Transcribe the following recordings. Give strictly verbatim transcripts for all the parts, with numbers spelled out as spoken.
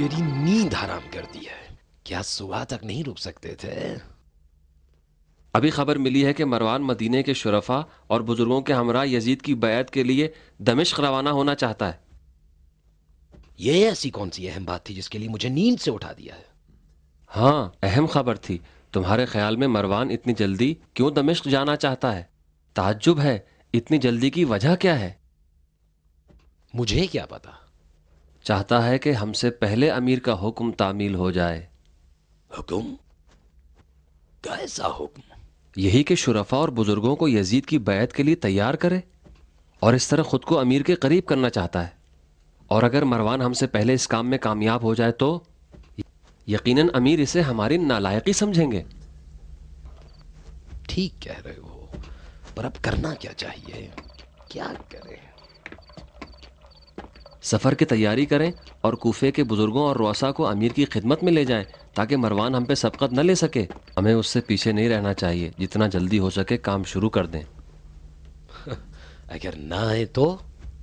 میری نیند حرام کر دی ہے. کیا صبح تک نہیں رک سکتے تھے؟ ابھی خبر ملی ہے کہ مروان مدینے کے شرفا اور بزرگوں کے ہمراہ یزید کی بیعت کے لیے دمشق روانہ ہونا چاہتا ہے. یہ ایسی کون سی اہم بات تھی جس کے لیے مجھے نیند سے اٹھا دیا ہے؟ ہاں اہم خبر تھی. تمہارے خیال میں مروان اتنی جلدی کیوں دمشق جانا چاہتا ہے؟ تعجب ہے. اتنی جلدی کی وجہ کیا ہے؟ مجھے کیا پتا. چاہتا ہے کہ ہم سے پہلے امیر کا حکم تعمیل ہو جائے. حکم؟ کیسا حکم؟ یہی کہ شرفا اور بزرگوں کو یزید کی بیعت کے لیے تیار کرے اور اس طرح خود کو امیر کے قریب کرنا چاہتا ہے. اور اگر مروان ہم سے پہلے اس کام میں کامیاب ہو جائے تو یقیناً امیر اسے ہماری نالائقی سمجھیں گے. ٹھیک کہہ رہے ہو، پر اب کرنا کیا چاہیے؟ کیا کریں؟ سفر کی تیاری کریں اور کوفے کے بزرگوں اور رؤسا کو امیر کی خدمت میں لے جائیں تاکہ مروان ہم پہ سبقت نہ لے سکے. ہمیں اس سے پیچھے نہیں رہنا چاہیے. جتنا جلدی ہو سکے کام شروع کر دیں. اگر نہ آئے تو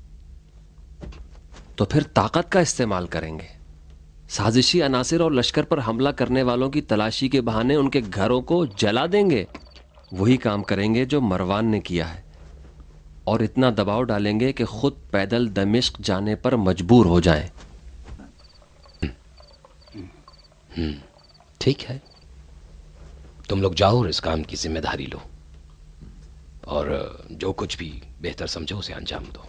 تو پھر طاقت کا استعمال کریں گے. سازشی عناصر اور لشکر پر حملہ کرنے والوں کی تلاشی کے بہانے ان کے گھروں کو جلا دیں گے. وہی کام کریں گے جو مروان نے کیا ہے اور اتنا دباؤ ڈالیں گے کہ خود پیدل دمشق جانے پر مجبور ہو جائیں. ٹھیک ہے، تم لوگ جاؤ اور اس کام کی ذمہ داری لو اور جو کچھ بھی بہتر سمجھو اسے انجام دو.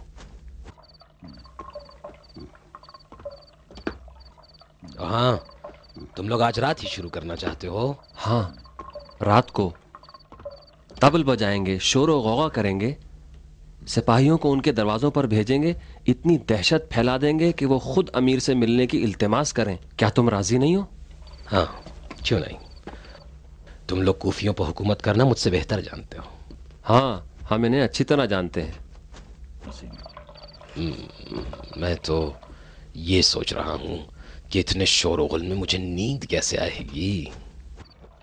ہاں، تم لوگ آج رات ہی شروع کرنا چاہتے ہو؟ ہاں، رات کو طبل بجائیں گے، شور و غوغا کریں گے، سپاہیوں کو ان کے دروازوں پر بھیجیں گے، اتنی دہشت پھیلا دیں گے کہ وہ خود امیر سے ملنے کی التماس کریں. کیا تم راضی نہیں ہو؟ ہاں، کیوں نہیں. تم لوگ کوفیوں پر حکومت کرنا مجھ سے بہتر جانتے ہو. ہاں، ہم انہیں اچھی طرح جانتے ہیں. میں تو یہ سوچ رہا ہوں کہ اتنے شور و غل میں مجھے نیند کیسے آئے گی.